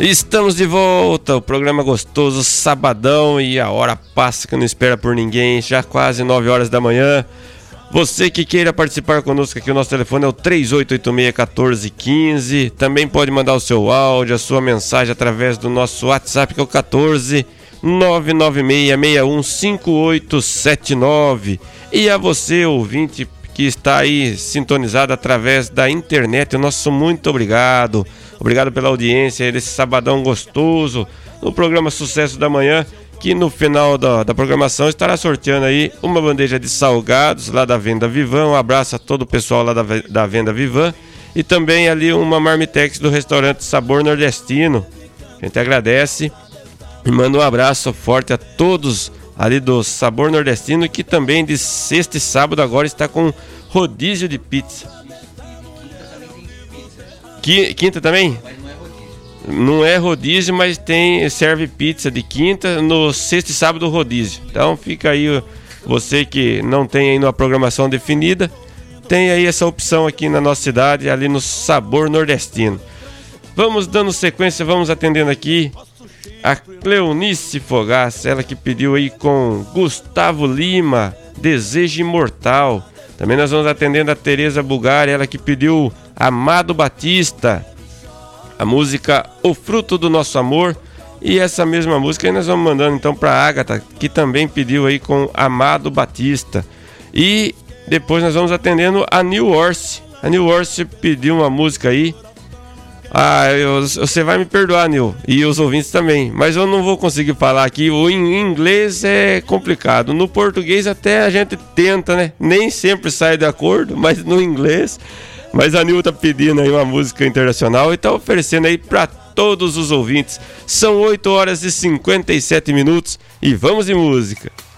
Estamos de volta, o programa gostoso, sabadão, e a hora passa que não espera por ninguém, já quase 9 horas da manhã. Você que queira participar conosco aqui, o nosso telefone é o 3886-1415. Também pode mandar o seu áudio, a sua mensagem através do nosso WhatsApp, que é o 14-996615879. E a você, ouvinte, que está aí sintonizado através da internet, o nosso muito obrigado. Obrigado pela audiência desse sabadão gostoso no programa Sucesso da Manhã, que no final da programação estará sorteando aí uma bandeja de salgados lá da Venda Vivan. Um abraço a todo o pessoal lá da Venda Vivan. E também ali uma marmitex do restaurante Sabor Nordestino. A gente agradece e manda um abraço forte a todos ali do Sabor Nordestino, que também de sexta e sábado agora está com rodízio de pizza. Quinta também? Não é rodízio, mas serve pizza de quinta, no sexta e sábado rodízio. Então fica aí, você que não tem ainda uma programação definida, tem aí essa opção aqui na nossa cidade, ali no Sabor Nordestino. Vamos dando sequência, vamos atendendo aqui a Cleonice Fogaça, ela que pediu aí com Gustavo Lima, Desejo Imortal. Também nós vamos atendendo a Tereza Bugari, ela que pediu Amado Batista, a música O Fruto do Nosso Amor. E essa mesma música aí nós vamos mandando então para a Ágata, que também pediu aí com Amado Batista. E depois nós vamos atendendo a New Orse. A New Orse pediu uma música aí. Você vai me perdoar, Nil, e os ouvintes também, mas eu não vou conseguir falar aqui. O em inglês é complicado, no português até a gente tenta, né? Nem sempre sai de acordo, mas no inglês. Mas a Nil tá pedindo aí uma música internacional e tá oferecendo aí para todos os ouvintes. São 8 horas e 57 minutos e vamos de música.